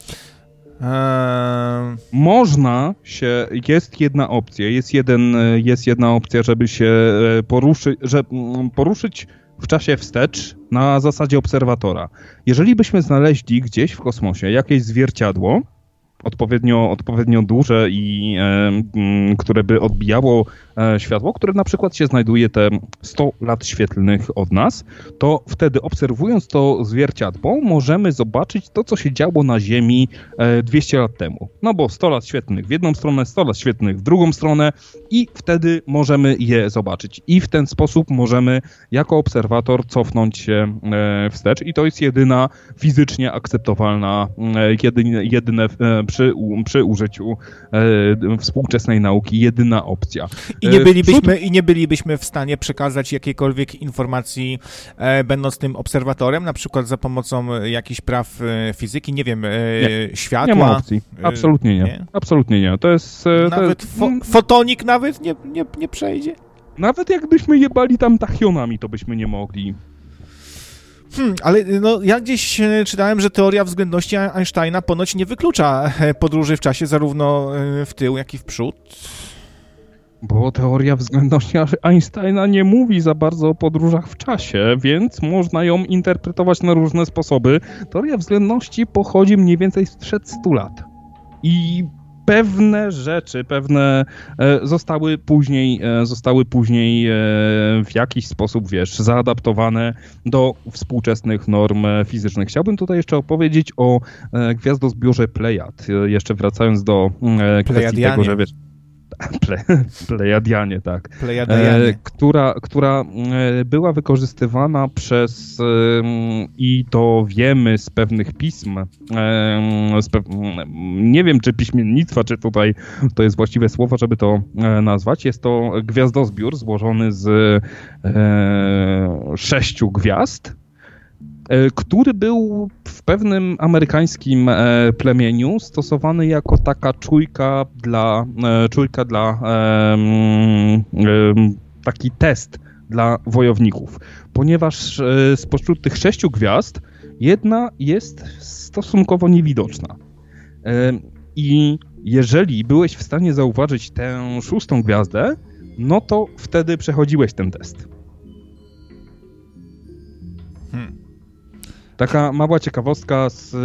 Jest jedna opcja, jest jedna opcja, żeby się poruszyć w czasie wstecz na zasadzie obserwatora. Jeżeli byśmy znaleźli gdzieś w kosmosie jakieś zwierciadło, odpowiednio duże i które by odbijało światło, które na przykład się znajduje te 100 lat świetlnych od nas, to wtedy obserwując to zwierciadło możemy zobaczyć to, co się działo na Ziemi 200 lat temu. No bo 100 lat świetlnych w jedną stronę, 100 lat świetlnych w drugą stronę i wtedy możemy je zobaczyć. I w ten sposób możemy jako obserwator cofnąć się wstecz i to jest jedyna fizycznie akceptowalna, jedyne przy użyciu współczesnej nauki jedyna opcja. I nie bylibyśmy w stanie przekazać jakiejkolwiek informacji będąc tym obserwatorem, na przykład za pomocą jakichś praw fizyki, nie wiem, światła? Nie ma opcji. Absolutnie nie. Absolutnie nie. To jest... Fotonik nawet nie przejdzie? Nawet jakbyśmy jebali tam tachionami, to byśmy nie mogli. Ale ja gdzieś czytałem, że teoria względności Einsteina ponoć nie wyklucza podróży w czasie zarówno w tył, jak i w przód. Bo teoria względności Einsteina nie mówi za bardzo o podróżach w czasie, więc można ją interpretować na różne sposoby. Teoria względności pochodzi mniej więcej sprzed 100 lat. I pewne rzeczy, zostały później w jakiś sposób, zaadaptowane do współczesnych norm fizycznych. Chciałbym tutaj jeszcze opowiedzieć o gwiazdozbiorze Plejad, jeszcze wracając do kwestii tego, że Plejadianie, tak. Która była wykorzystywana i to wiemy z pewnych pism, nie wiem czy piśmiennictwa, czy tutaj to jest właściwe słowo, żeby to nazwać. Jest to gwiazdozbiór złożony z 6 gwiazd, który był w pewnym amerykańskim plemieniu stosowany jako taka czujka dla taki test dla wojowników, ponieważ spośród tych 6 gwiazd jedna jest stosunkowo niewidoczna. I jeżeli byłeś w stanie zauważyć tę 6. gwiazdę, no to wtedy przechodziłeś ten test. Taka mała ciekawostka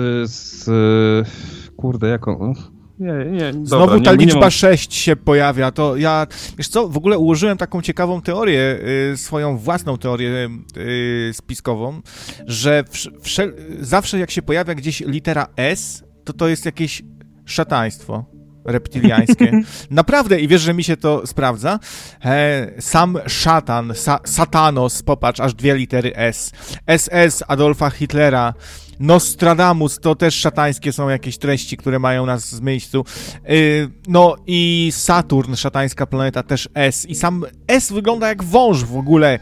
kurde, jaką... Znowu ta liczba 6 się pojawia, to ja, wiesz co, w ogóle ułożyłem taką ciekawą teorię, swoją własną teorię spiskową, że zawsze jak się pojawia gdzieś litera S, to jest jakieś szataństwo reptiliańskie. Naprawdę, i wiesz, że mi się to sprawdza. Sam szatan, Satanos, popatrz, aż 2 litery S. SS Adolfa Hitlera, Nostradamus, to też szatańskie są jakieś treści, które mają nas z miejscu. No i Saturn, szatańska planeta, też S. I sam S wygląda jak wąż w ogóle.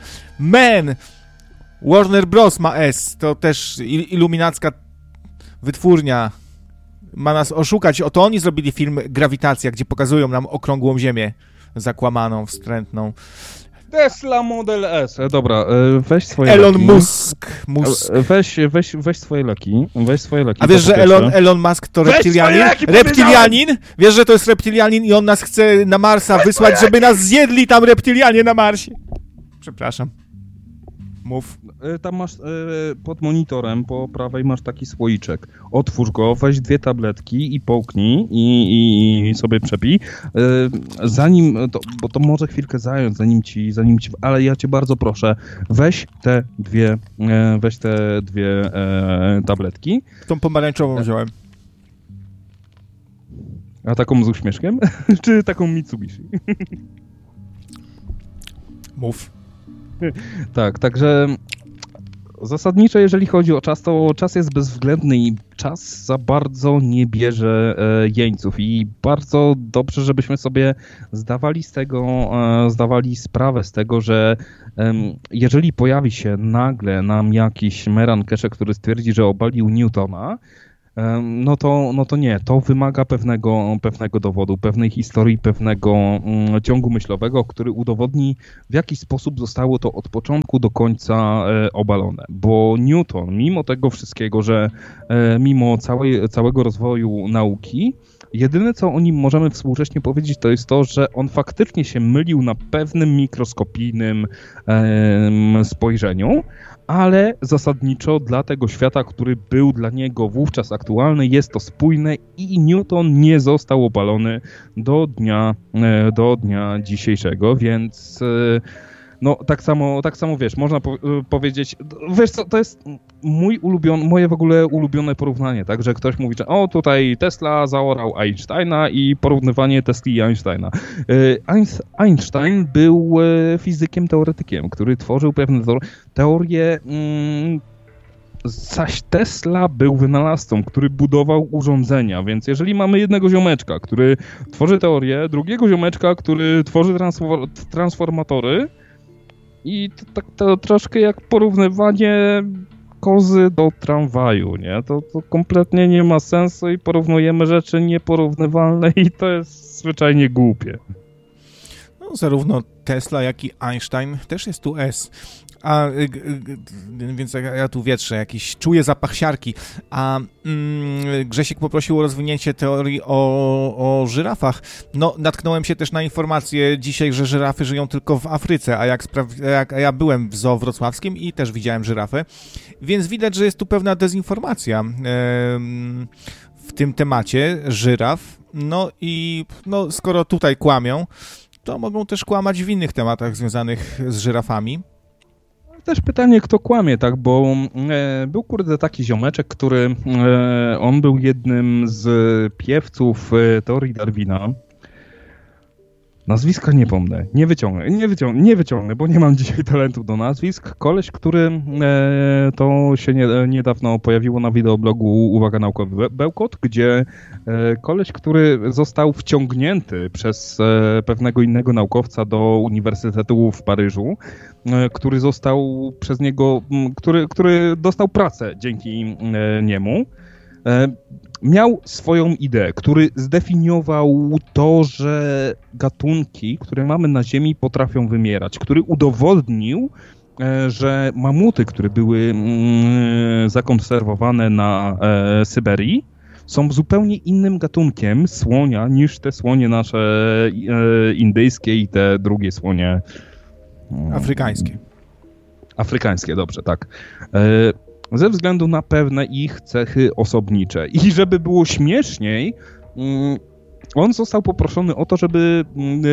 Warner Bros. Ma S, to też iluminacka wytwórnia. Ma nas oszukać. Oto oni zrobili film Grawitacja, gdzie pokazują nam okrągłą ziemię zakłamaną, wstrętną. Tesla Model S. Dobra, weź swoje Elon leki. Musk. Weź swoje leki. A wiesz, że Elon Musk to reptilianin? Wiesz, że to jest reptilianin i on nas chce na Marsa wysłać, żeby nas zjedli tam reptilianie na Marsie. Przepraszam. Mów. Tam masz pod monitorem po prawej masz taki słoiczek. Otwórz go, weź 2 tabletki i połknij i sobie przepij. Zanim, bo to może chwilkę zająć, zanim ci, ale ja cię bardzo proszę, weź te dwie tabletki. Tą pomarańczową wziąłem. A taką z uśmieszkiem? Czy taką Mitsubishi? Mów. Tak, także zasadniczo jeżeli chodzi o czas, to czas jest bezwzględny i czas za bardzo nie bierze jeńców i bardzo dobrze, żebyśmy sobie zdawali sprawę z tego, że jeżeli pojawi się nagle nam jakiś Meran Keshe, który stwierdzi, że obalił Newtona, no to nie, to wymaga pewnego dowodu, pewnej historii, pewnego ciągu myślowego, który udowodni, w jaki sposób zostało to od początku do końca obalone. Bo Newton, mimo tego wszystkiego, że mimo całego rozwoju nauki, jedyne co o nim możemy współcześnie powiedzieć, to jest to, że on faktycznie się mylił na pewnym mikroskopijnym spojrzeniu, ale zasadniczo dla tego świata, który był dla niego wówczas aktualny, jest to spójne i Newton nie został obalony do dnia dzisiejszego, więc no tak samo wiesz, można powiedzieć, wiesz co, to jest moje w ogóle ulubione porównanie, tak, że ktoś mówi, że o tutaj Tesla zaorał Einsteina i porównywanie Tesli i Einsteina. Einstein był fizykiem, teoretykiem, który tworzył pewne teorie, zaś Tesla był wynalazcą, który budował urządzenia, więc jeżeli mamy jednego ziomeczka, który tworzy teorię, drugiego ziomeczka, który tworzy transformatory, i to troszkę jak porównywanie kozy do tramwaju, nie? To kompletnie nie ma sensu i porównujemy rzeczy nieporównywalne i to jest zwyczajnie głupie. No, zarówno Tesla, jak i Einstein też jest tu S. Więc ja tu wietrzę, czuję zapach siarki. Grzesiek poprosił o rozwinięcie teorii o żyrafach. No, natknąłem się też na informację dzisiaj, że żyrafy żyją tylko w Afryce, a ja byłem w zoo wrocławskim i też widziałem żyrafę, więc widać, że jest tu pewna dezinformacja w tym temacie żyraf. No i skoro tutaj kłamią, to mogą też kłamać w innych tematach związanych z żyrafami. Też pytanie, kto kłamie, tak, bo był taki ziomeczek, który on był jednym z piewców teorii Darwina. Nazwiska nie pomnę, nie wyciągnę, bo nie mam dzisiaj talentu do nazwisk. Koleś, który to się niedawno pojawiło na wideoblogu Uwaga Naukowy Bełkot, gdzie koleś, który został wciągnięty przez pewnego innego naukowca do Uniwersytetu w Paryżu, który został przez niego, który dostał pracę dzięki niemu, miał swoją ideę, który zdefiniował to, że gatunki, które mamy na Ziemi, potrafią wymierać, który udowodnił, że mamuty, które były zakonserwowane na Syberii, są zupełnie innym gatunkiem słonia niż te słonie nasze indyjskie i te drugie słonie afrykańskie. Afrykańskie, dobrze, tak. Ze względu na pewne ich cechy osobnicze. I żeby było śmieszniej, on został poproszony o to, żeby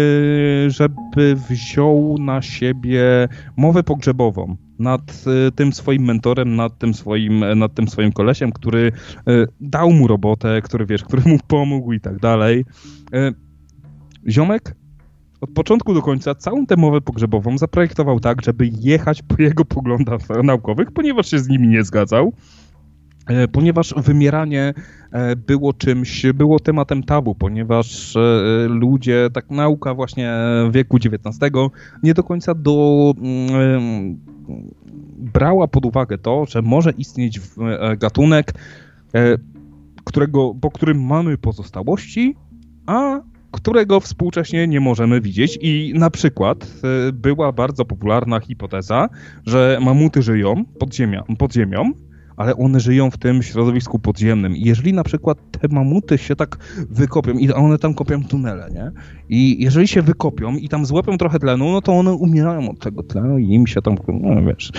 wziął na siebie mowę pogrzebową nad tym swoim mentorem, nad tym swoim kolesiem, który dał mu robotę, który mu pomógł i tak dalej. Ziomek od początku do końca całą tę mowę pogrzebową zaprojektował tak, żeby jechać po jego poglądach naukowych, ponieważ się z nimi nie zgadzał, ponieważ wymieranie było tematem tabu, ponieważ ludzie, tak nauka właśnie wieku XIX nie do końca brała pod uwagę to, że może istnieć gatunek, po którym mamy pozostałości, a którego współcześnie nie możemy widzieć i na przykład była bardzo popularna hipoteza, że mamuty żyją pod ziemią, ale one żyją w tym środowisku podziemnym. I jeżeli na przykład te mamuty się tak wykopią i one tam kopią tunele, nie? I jeżeli się wykopią i tam złapią trochę tlenu, no to one umierają od tego tlenu i im się tam, no wiesz...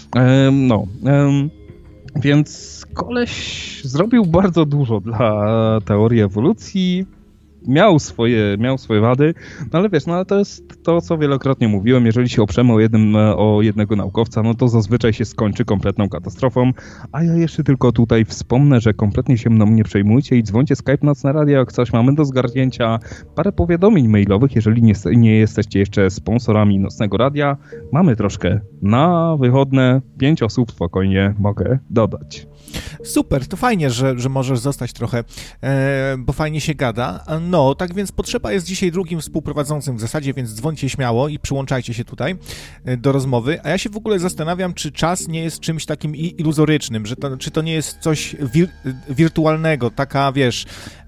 Więc koleś zrobił bardzo dużo dla teorii ewolucji, miał swoje wady, no ale wiesz, no ale to jest to, co wielokrotnie mówiłem, jeżeli się oprzemy o jednego naukowca, no to zazwyczaj się skończy kompletną katastrofą, a ja jeszcze tylko tutaj wspomnę, że kompletnie się mną nie przejmujcie i dzwońcie Skype Nocne Radio, jak coś mamy do zgarnięcia, parę powiadomień mailowych, jeżeli nie jesteście jeszcze sponsorami Nocnego Radia, mamy troszkę na wychodne, 5 osób spokojnie mogę dodać. Super, to fajnie, że możesz zostać trochę, bo fajnie się gada. No, tak więc Potrzeba jest dzisiaj drugim współprowadzącym w zasadzie, więc dzwońcie śmiało i przyłączajcie się tutaj do rozmowy. A ja się w ogóle zastanawiam, czy czas nie jest czymś takim iluzorycznym, czy to nie jest coś wirtualnego, taka, wiesz,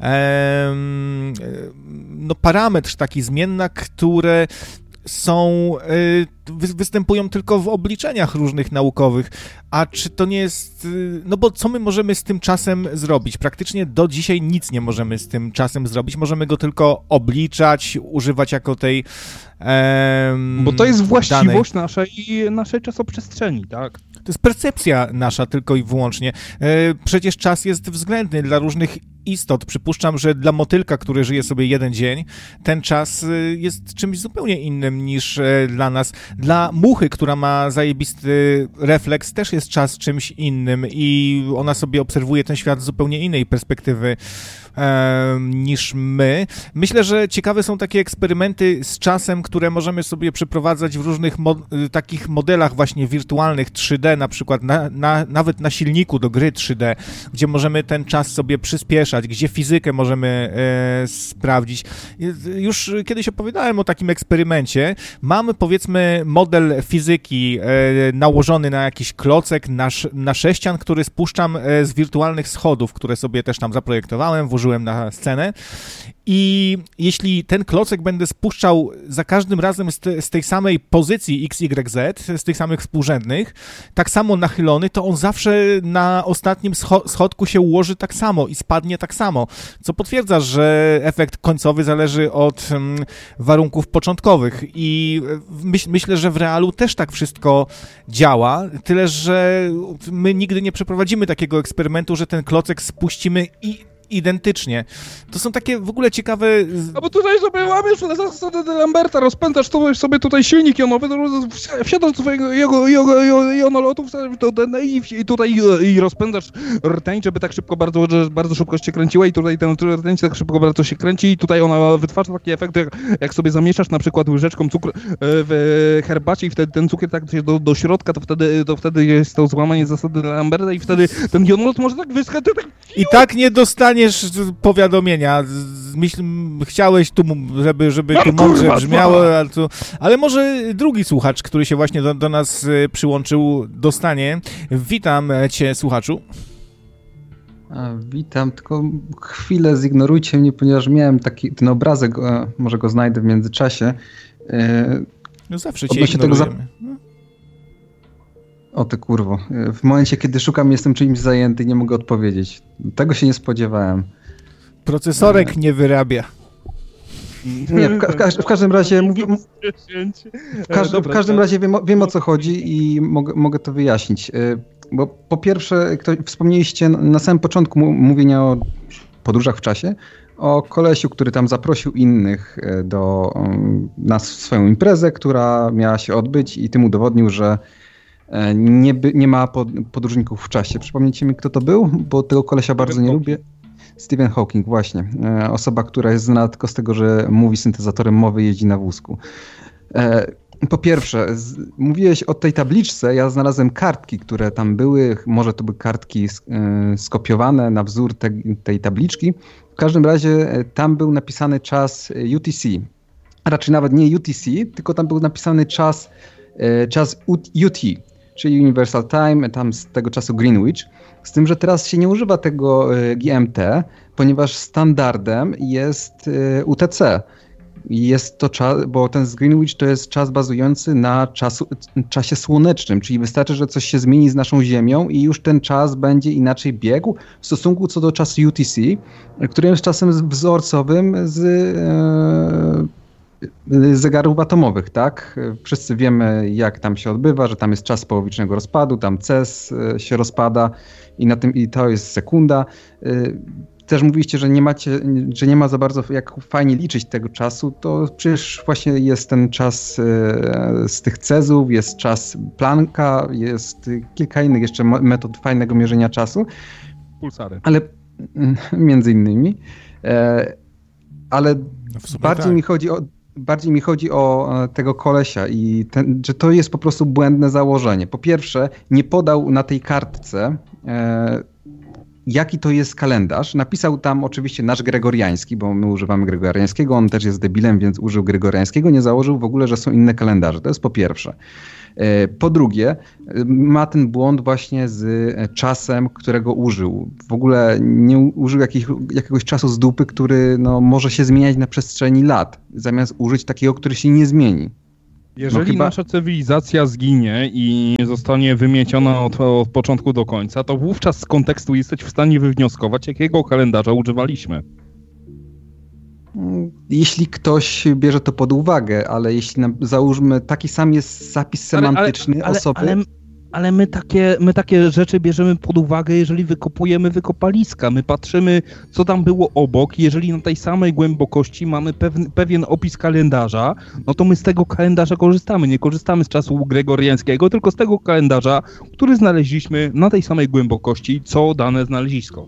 no parametr taki zmienna, które występują tylko w obliczeniach różnych naukowych, a czy to nie jest, no bo co my możemy z tym czasem zrobić? Praktycznie do dzisiaj nic nie możemy z tym czasem zrobić, możemy go tylko obliczać, używać jako tej bo to jest właściwość naszej czasoprzestrzeni, tak? To jest percepcja nasza tylko i wyłącznie. Przecież czas jest względny dla różnych istot. Przypuszczam, że dla motylka, który żyje sobie jeden dzień, ten czas jest czymś zupełnie innym niż dla nas. Dla muchy, która ma zajebisty refleks, też jest czas czymś innym i ona sobie obserwuje ten świat z zupełnie innej perspektywy niż my. Myślę, że ciekawe są takie eksperymenty z czasem, które możemy sobie przeprowadzać w różnych takich modelach właśnie wirtualnych 3D, na przykład nawet na silniku do gry 3D, gdzie możemy ten czas sobie przyspieszać, gdzie fizykę możemy sprawdzić. Już kiedyś opowiadałem o takim eksperymencie. Mamy, powiedzmy, model fizyki nałożony na jakiś klocek, na sześcian, który spuszczam z wirtualnych schodów, które sobie też tam zaprojektowałem, włożyłem na scenę i jeśli ten klocek będę spuszczał za każdym razem z tej samej pozycji X, Y, Z, z tych samych współrzędnych, tak samo nachylony, to on zawsze na ostatnim schodku się ułoży tak samo i spadnie tak samo, co potwierdza, że efekt końcowy zależy od warunków początkowych i myślę, że w realu też tak wszystko działa, tyle że my nigdy nie przeprowadzimy takiego eksperymentu, że ten klocek spuścimy identycznie. To są takie w ogóle ciekawe... A bo tutaj sobie łamiesz zasadę Lamberta, rozpędzasz sobie tutaj silnik jonowy, wsiadasz do swojego jonolotu i tutaj i rozpędzasz rtęć, żeby tak szybko, bardzo szybko się kręciła i tutaj ten rtęć tak szybko bardzo się kręci i tutaj ona wytwarza taki efekt, jak sobie zamieszasz na przykład łyżeczką cukru w herbacie i wtedy ten cukier tak się do środka, to wtedy jest to złamanie zasady Lamberta i wtedy ten jonolot może tak wyskać. I tak nie dostaniesz powiadomienia. Chciałeś tu, żeby tu mądrze brzmiało, ale może drugi słuchacz, który się właśnie do nas przyłączył, dostanie. Witam cię, słuchaczu. Witam, tylko chwilę zignorujcie mnie, ponieważ miałem ten obrazek, może go znajdę w międzyczasie. No zawsze cię ignorujemy. O ty kurwo. W momencie, kiedy szukam, jestem czymś zajęty i nie mogę odpowiedzieć. Tego się nie spodziewałem. Procesorek nie wyrabia. Nie, w każdym razie w każdym razie wiem o co chodzi i mogę to wyjaśnić. Bo po pierwsze, wspomnieliście na samym początku mówienia o podróżach w czasie, o kolesiu, który tam zaprosił innych na swoją imprezę, która miała się odbyć i tym udowodnił, że nie ma podróżników w czasie. Przypomnijcie mi, kto to był, bo tego kolesia bardzo nie lubię. Stephen Hawking, właśnie. Osoba, która jest znana tylko z tego, że mówi syntezatorem mowy, jeździ na wózku. Po pierwsze, mówiłeś o tej tabliczce, ja znalazłem kartki, które tam były, może to były kartki skopiowane na wzór tej tabliczki. W każdym razie tam był napisany czas UTC. Raczej nawet nie UTC, tylko tam był napisany czas UT, czyli Universal Time, tam z tego czasu Greenwich. Z tym, że teraz się nie używa tego GMT, ponieważ standardem jest UTC. Jest to czas, bo ten z Greenwich to jest czas bazujący na czasie słonecznym, czyli wystarczy, że coś się zmieni z naszą Ziemią i już ten czas będzie inaczej biegł w stosunku co do czasu UTC, który jest czasem wzorcowym z zegarów atomowych, tak? Wszyscy wiemy, jak tam się odbywa, że tam jest czas połowicznego rozpadu, tam CES się rozpada i to jest sekunda. Też mówiliście, że nie ma za bardzo jak fajnie liczyć tego czasu, to przecież właśnie jest ten czas z tych cezów, jest czas Plancka, jest kilka innych jeszcze metod fajnego mierzenia czasu. Pulsary. Ale między innymi. Ale bardziej mi chodzi o tego kolesia i że to jest po prostu błędne założenie. Po pierwsze, nie podał na tej kartce jaki to jest kalendarz. Napisał tam oczywiście nasz gregoriański, bo my używamy gregoriańskiego, on też jest debilem, więc użył gregoriańskiego, nie założył w ogóle, że są inne kalendarze. To jest po pierwsze. Po drugie, ma ten błąd właśnie z czasem, którego użył. W ogóle nie użył jakiegoś czasu z dupy, który może się zmieniać na przestrzeni lat, zamiast użyć takiego, który się nie zmieni. Jeżeli nasza cywilizacja zginie i zostanie wymieciona od początku do końca, to wówczas z kontekstu jesteś w stanie wywnioskować, jakiego kalendarza używaliśmy. Jeśli ktoś bierze to pod uwagę, ale jeśli załóżmy taki sam jest zapis semantyczny osoby... Ale my takie rzeczy bierzemy pod uwagę, jeżeli wykopujemy wykopaliska. My patrzymy, co tam było obok. Jeżeli na tej samej głębokości mamy pewien opis kalendarza, no to my z tego kalendarza korzystamy. Nie korzystamy z czasu gregoriańskiego, tylko z tego kalendarza, który znaleźliśmy na tej samej głębokości, co dane znalezisko.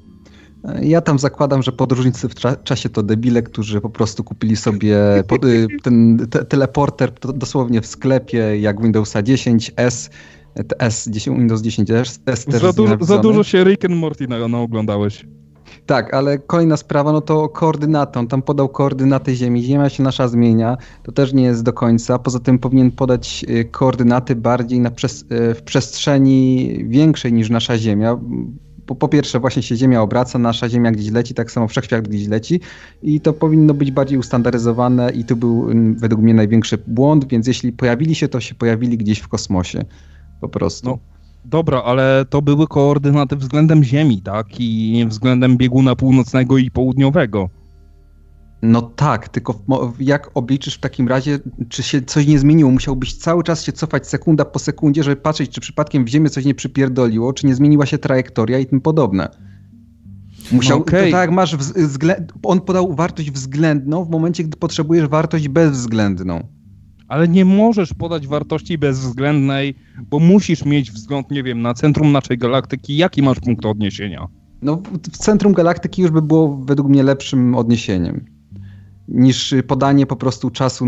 Ja tam zakładam, że podróżnicy w czasie to debile, którzy po prostu kupili sobie ten teleporter dosłownie w sklepie, jak Windowsa 10 S, Windows 10 S też za dużo się Rick and Morty naoglądałeś. Tak, ale kolejna sprawa, no to koordynaty. On tam podał koordynaty Ziemi. Ziemia się nasza zmienia. To też nie jest do końca. Poza tym powinien podać koordynaty bardziej w przestrzeni większej niż nasza Ziemia. Po pierwsze właśnie się Ziemia obraca, nasza Ziemia gdzieś leci, tak samo wszechświat gdzieś leci i to powinno być bardziej ustandaryzowane i tu był według mnie największy błąd, więc jeśli pojawili się, to się pojawili gdzieś w kosmosie. Po prostu. No, dobra, ale to były koordynaty względem Ziemi, tak? I względem bieguna północnego i południowego. No tak, tylko jak obliczysz w takim razie, czy się coś nie zmieniło? Musiałbyś cały czas się cofać sekunda po sekundzie, żeby patrzeć, czy przypadkiem w Ziemię coś nie przypierdoliło, czy nie zmieniła się trajektoria i tym podobne. Musiał, tak jak masz on podał wartość względną w momencie, gdy potrzebujesz wartość bezwzględną. Ale nie możesz podać wartości bezwzględnej, bo musisz mieć wzgląd, nie wiem, na centrum naszej galaktyki. Jaki masz punkt odniesienia? No w centrum galaktyki już by było według mnie lepszym odniesieniem niż podanie po prostu czasu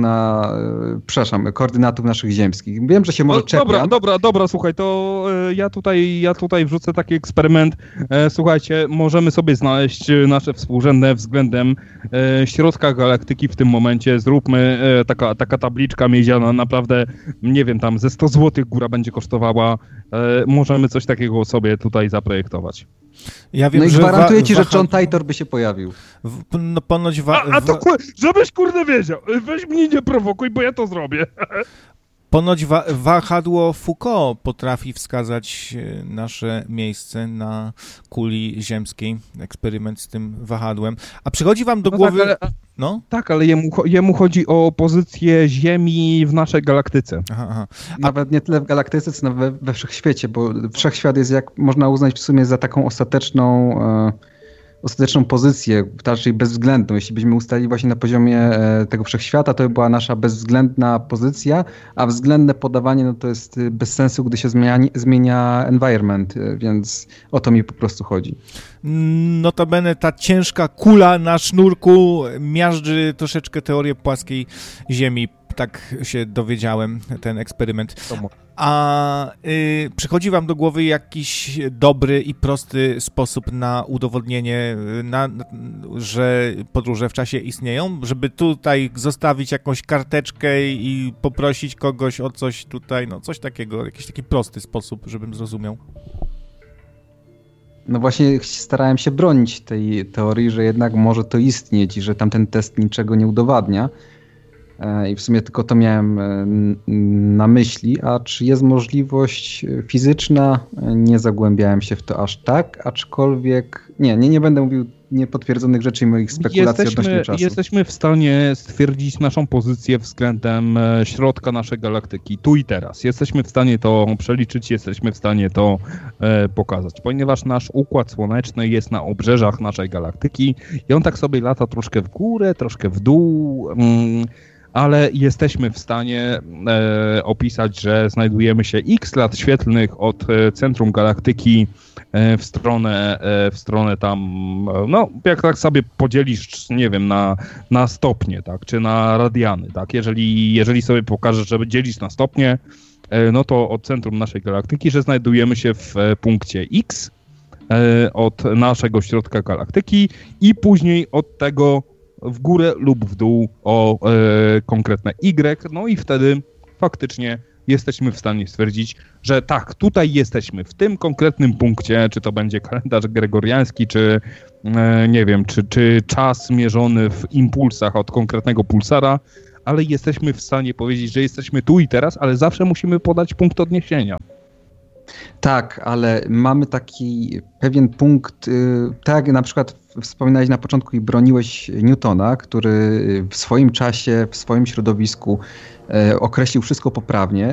koordynatów naszych ziemskich. Wiem, że się może czepiam. Dobra, słuchaj, to ja tutaj wrzucę taki eksperyment. Słuchajcie, możemy sobie znaleźć nasze współrzędne względem środka galaktyki w tym momencie. Zróbmy taka tabliczka miedziana, naprawdę, nie wiem, tam ze 100 zł góra będzie kosztowała. Możemy coś takiego sobie tutaj zaprojektować. Ja wiem, no i gwarantuję ci, że John Titor by się pojawił. No ponoć żebyś kurde wiedział, weź mnie nie prowokuj, bo ja to zrobię. Ponoć wahadło Foucault potrafi wskazać nasze miejsce na kuli ziemskiej. Eksperyment z tym wahadłem. A przychodzi wam do głowy... Tak, ale jemu chodzi o pozycję Ziemi w naszej galaktyce. Aha. Nawet nie tyle w galaktyce, co we wszechświecie, bo wszechświat jest, jak można uznać, w sumie za taką ostateczną pozycję, raczej bezwzględną. Jeśli byśmy ustalili właśnie na poziomie tego wszechświata, to by była nasza bezwzględna pozycja, a względne podawanie no to jest bez sensu, gdy się zmienia environment, więc o to mi po prostu chodzi. Notabene ta ciężka kula na sznurku miażdży troszeczkę teorię płaskiej Ziemi. Tak się dowiedziałem, ten eksperyment. A przychodzi wam do głowy jakiś dobry i prosty sposób na udowodnienie, że podróże w czasie istnieją? Żeby tutaj zostawić jakąś karteczkę i poprosić kogoś o coś tutaj, no coś takiego, jakiś taki prosty sposób, żebym zrozumiał. No właśnie starałem się bronić tej teorii, że jednak może to istnieć i że tamten test niczego nie udowadnia. I w sumie tylko to miałem na myśli. A czy jest możliwość fizyczna? Nie zagłębiałem się w to aż tak, aczkolwiek nie będę mówił niepotwierdzonych rzeczy i moich spekulacji odnośnie czasu. Jesteśmy w stanie stwierdzić naszą pozycję względem środka naszej galaktyki, tu i teraz. Jesteśmy w stanie to przeliczyć, jesteśmy w stanie to pokazać, ponieważ nasz Układ Słoneczny jest na obrzeżach naszej galaktyki i on tak sobie lata troszkę w górę, troszkę w dół, ale jesteśmy w stanie opisać, że znajdujemy się x lat świetlnych od centrum galaktyki w stronę tam, no jak tak sobie podzielisz, nie wiem, na stopnie, tak, czy na radiany, tak, jeżeli sobie pokażesz, że dzielisz na stopnie, no to od centrum naszej galaktyki, że znajdujemy się w punkcie X od naszego środka galaktyki i później od tego w górę lub w dół o konkretne Y, no i wtedy faktycznie jesteśmy w stanie stwierdzić, że tak, tutaj jesteśmy w tym konkretnym punkcie, czy to będzie kalendarz gregoriański, czy nie wiem, czy czas mierzony w impulsach od konkretnego pulsara, ale jesteśmy w stanie powiedzieć, że jesteśmy tu i teraz, ale zawsze musimy podać punkt odniesienia. Tak, ale mamy taki pewien punkt, tak jak na przykład wspominałeś na początku i broniłeś Newtona, który w swoim czasie, w swoim środowisku określił wszystko poprawnie,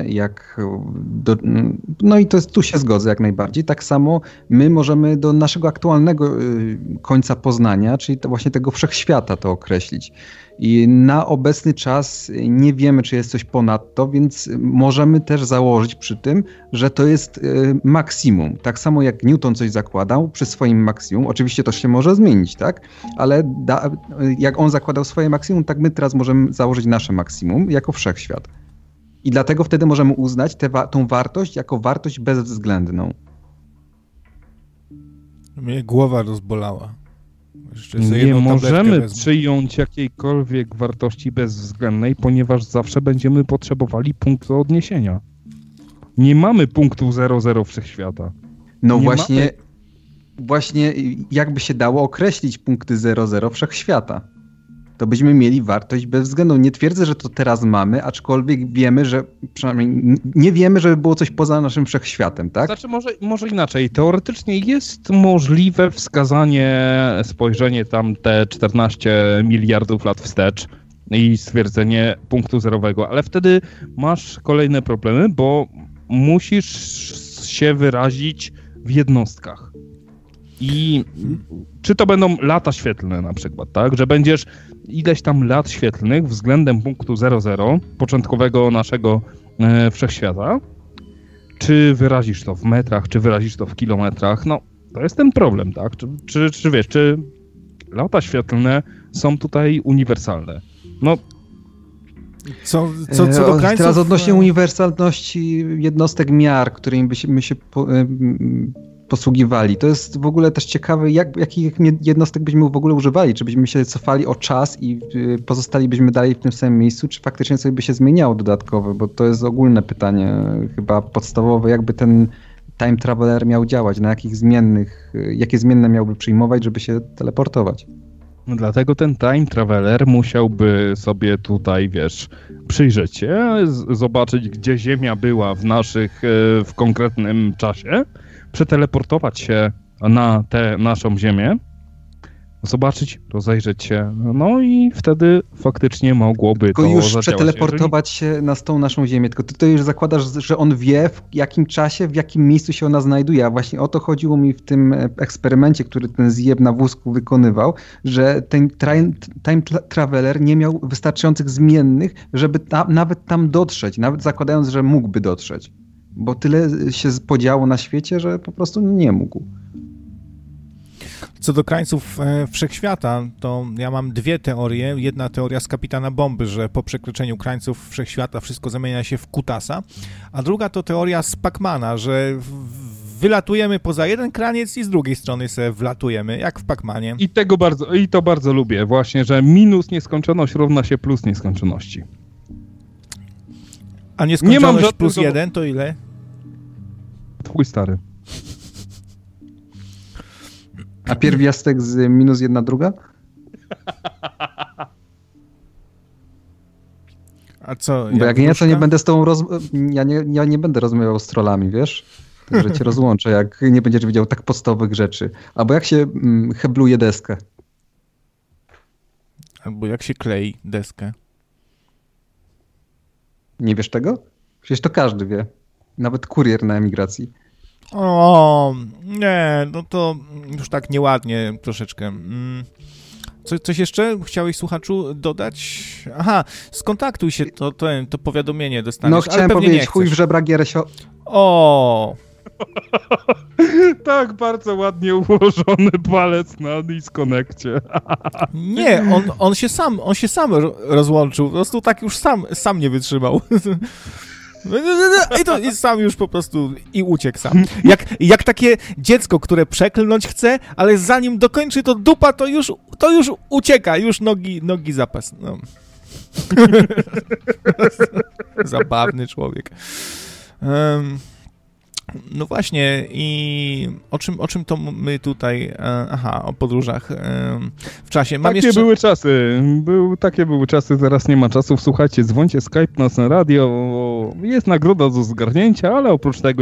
no i tu się zgodzę jak najbardziej. Tak samo my możemy do naszego aktualnego końca poznania, czyli właśnie tego wszechświata to określić. I na obecny czas nie wiemy, czy jest coś ponadto, więc możemy też założyć przy tym, że to jest maksimum. Tak samo jak Newton coś zakładał przy swoim maksimum, oczywiście to się może zmienić, tak? Ale jak on zakładał swoje maksimum, tak my teraz możemy założyć nasze maksimum jako wszechświat. I dlatego wtedy możemy uznać tą wartość jako wartość bezwzględną. Mnie głowa rozbolała. Nie możemy przyjąć jakiejkolwiek wartości bezwzględnej, ponieważ zawsze będziemy potrzebowali punktu odniesienia. Nie mamy punktu 0,0 wszechświata. No właśnie jakby się dało określić punkty 0,0 wszechświata. To byśmy mieli wartość bezwzględną. Nie twierdzę, że to teraz mamy, aczkolwiek wiemy, że przynajmniej nie wiemy, żeby było coś poza naszym wszechświatem, tak? Znaczy może inaczej. Teoretycznie jest możliwe spojrzenie tam te 14 miliardów lat wstecz i stwierdzenie punktu zerowego, ale wtedy masz kolejne problemy, bo musisz się wyrazić w jednostkach. I czy to będą lata świetlne na przykład, tak? Że będziesz ileś tam lat świetlnych względem punktu 0,0 początkowego naszego wszechświata, czy wyrazisz to w metrach, czy wyrazisz to w kilometrach, no to jest ten problem, tak? Czy wiesz, czy lata świetlne są tutaj uniwersalne? No co do krańców... Teraz odnośnie uniwersalności jednostek miar, którymi byśmy się posługiwali. To jest w ogóle też ciekawe, jakich jednostek byśmy w ogóle używali. Czy byśmy się cofali o czas i pozostalibyśmy dalej w tym samym miejscu, czy faktycznie coś by się zmieniało dodatkowo, bo to jest ogólne pytanie, chyba podstawowe, jakby ten time traveler miał działać, jakie zmienne miałby przyjmować, żeby się teleportować. No dlatego ten time traveler musiałby sobie tutaj, wiesz, przyjrzeć się, zobaczyć, gdzie Ziemia była w konkretnym czasie, przeteleportować się na tę naszą Ziemię, zobaczyć, rozejrzeć się, no i wtedy faktycznie mogłoby tylko to już zadziałać. Przeteleportować się na tą naszą Ziemię, tylko ty już zakładasz, że on wie, w jakim czasie, w jakim miejscu się ona znajduje, a właśnie o to chodziło mi w tym eksperymencie, który ten zjeb na wózku wykonywał, że ten time traveler nie miał wystarczających zmiennych, żeby nawet tam dotrzeć, nawet zakładając, że mógłby dotrzeć. Bo tyle się podziało na świecie, że po prostu nie mógł. Co do krańców wszechświata, to ja mam dwie teorie. Jedna teoria z Kapitana Bomby, że po przekroczeniu krańców wszechświata wszystko zamienia się w kutasa, a druga to teoria z Pac-Mana, że wylatujemy poza jeden kraniec i z drugiej strony sobie wlatujemy, jak w Pac-Manie. I to bardzo lubię, właśnie, że minus nieskończoność równa się plus nieskończoności. A nieskończoność plus 1 to ile? Twój stary. A pierwiastek z -1/2? A co? Bo jak nie, to nie będę z tobą ja nie będę rozmawiał z trollami, wiesz? Także cię rozłączę, jak nie będziesz wiedział tak podstawowych rzeczy. Albo jak się hebluje deskę. Albo jak się klei deskę. Nie wiesz tego? Przecież to każdy wie. Nawet kurier na emigracji. O, nie, no to już tak nieładnie troszeczkę. Coś jeszcze chciałeś, słuchaczu, dodać? Aha, skontaktuj się, to powiadomienie dostaniesz. No chciałem powiedzieć, chuj w żebra Gieresio. O. Tak, bardzo ładnie ułożony palec na disconnectie. Nie, on się sam rozłączył, po prostu tak już sam nie wytrzymał. I sam już po prostu i uciekł sam. Jak takie dziecko, które przeklnąć chce, ale zanim dokończy to dupa, to już ucieka, już nogi zapas. No. Zabawny człowiek. No właśnie, i o czym to my tutaj... Aha, o podróżach w czasie. Takie były czasy, teraz nie ma czasów. Słuchajcie, dzwońcie, Skype nas na radio, jest nagroda do zgarnięcia, ale oprócz tego